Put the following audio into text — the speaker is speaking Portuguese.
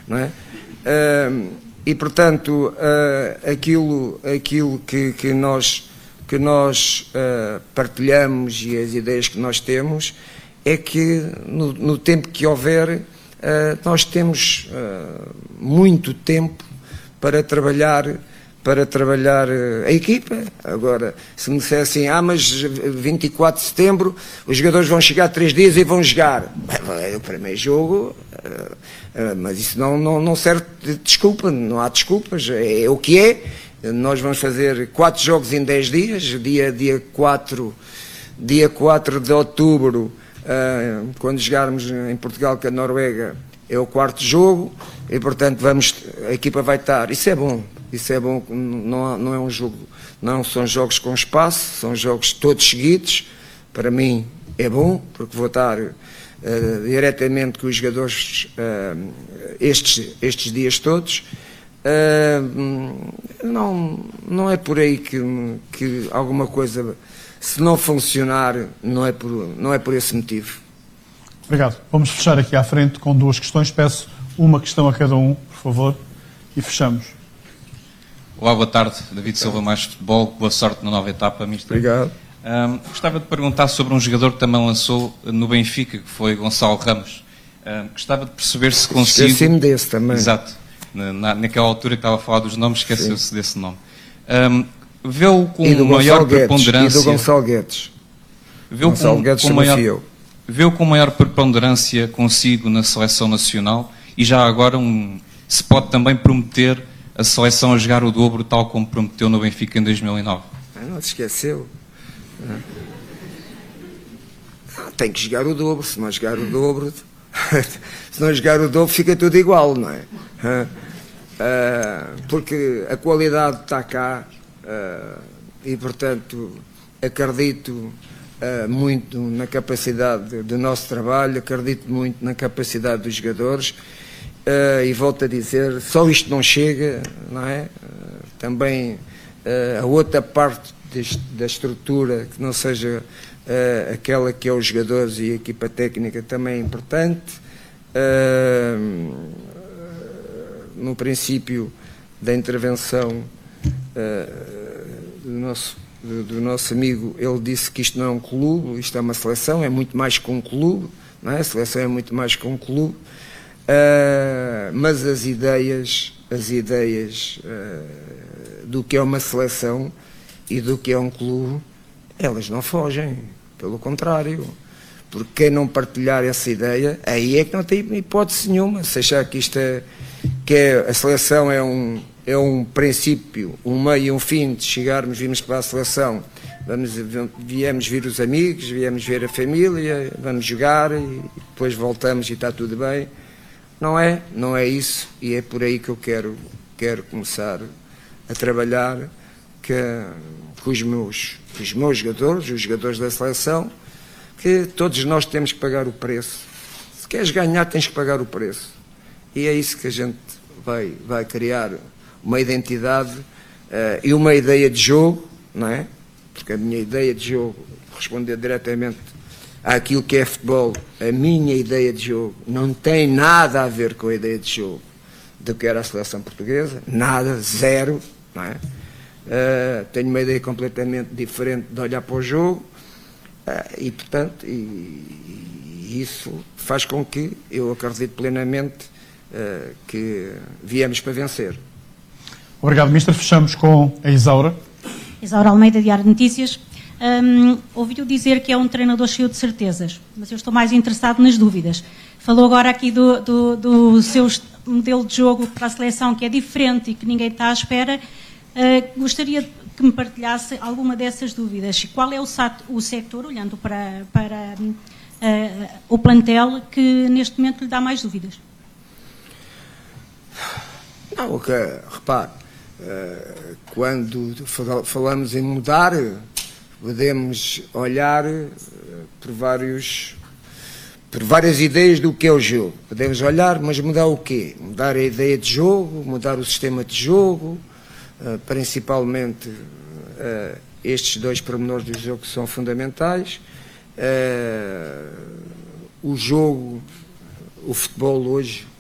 não é? E, portanto, aquilo que nós partilhamos e as ideias que nós temos é que no tempo que houver, nós temos muito tempo para trabalhar a equipa. Agora, se me dissessem, mas 24 de setembro os jogadores vão chegar 3 dias e vão jogar, é o primeiro jogo, mas isso não serve de desculpa, não há desculpas, é o que é. Nós vamos fazer 4 jogos em 10 dias, dia 4 de outubro, quando jogarmos em Portugal com a Noruega, é o 4º jogo, e portanto a equipa vai estar, isso é bom, não é um jogo, não são jogos com espaço, são jogos todos seguidos, para mim é bom, porque vou estar diretamente com os jogadores estes dias todos. Não é por aí que alguma coisa, se não funcionar, não é por esse motivo. Obrigado. Vamos fechar aqui à frente com 2 questões. Peço uma questão a cada um, por favor, e fechamos. Olá, boa tarde. David Silva, Mais Futebol. Boa sorte na nova etapa, Mister. Obrigado. Gostava de perguntar sobre um jogador que também lançou no Benfica, que foi Gonçalo Ramos. Gostava de perceber se consigo... Esqueci-me desse também. Exato. Naquela altura que estava a falar dos nomes, esqueceu-se desse nome. Vê-o com maior preponderância... E do Gonçalo Guedes. Gonçalo Guedes chama-se eu. Vê-o com maior preponderância consigo na seleção nacional e já agora se pode também prometer a seleção a jogar o dobro, tal como prometeu no Benfica em 2009. Não se esqueceu. Tem que jogar o dobro, se não jogar o dobro... se não jogar o dobro fica tudo igual, não é? Porque a qualidade está cá e, portanto, acredito muito na capacidade do nosso trabalho, acredito muito na capacidade dos jogadores e volto a dizer, só isto não chega, não é? Também a outra parte da estrutura que não seja aquela que é os jogadores e a equipa técnica também é importante. No princípio da intervenção do nosso amigo, ele disse que isto não é um clube, isto é uma seleção, é muito mais que um clube, não é? A seleção é muito mais que um clube, mas as ideias do que é uma seleção e do que é um clube, elas não fogem, pelo contrário, porque quem não partilhar essa ideia, aí é que não tem hipótese nenhuma. Se achar que a seleção é um princípio, um meio e um fim de virmos para a seleção, viemos ver os amigos, viemos ver a família, vamos jogar e depois voltamos e está tudo bem. Não é isso, e é por aí que eu quero começar a trabalhar com os meus jogadores, os jogadores da seleção, que todos nós temos que pagar o preço. Se queres ganhar, tens que pagar o preço. E é isso que a gente vai criar, uma identidade e uma ideia de jogo, não é? Porque a minha ideia de jogo, responder diretamente àquilo que é futebol, a minha ideia de jogo não tem nada a ver com a ideia de jogo do que era a seleção portuguesa, nada, zero, não é? Tenho uma ideia completamente diferente de olhar para o jogo e, portanto, isso faz com que eu acredite plenamente que viemos para vencer. Obrigado, Mister. Fechamos com a Isaura. Isaura Almeida, Diário de Notícias. Ouvi-o dizer que é um treinador cheio de certezas, mas eu estou mais interessado nas dúvidas. Falou agora aqui do seu modelo de jogo para a seleção, que é diferente e que ninguém está à espera. Gostaria que me partilhasse alguma dessas dúvidas. Qual é o sector, olhando para o plantel, que neste momento lhe dá mais dúvidas? Não, repare, quando falamos em mudar, podemos olhar por várias ideias do que é o jogo. Podemos olhar, mas mudar o quê? Mudar a ideia de jogo, mudar o sistema de jogo, principalmente estes dois pormenores do jogo que são fundamentais. O jogo, o futebol hoje,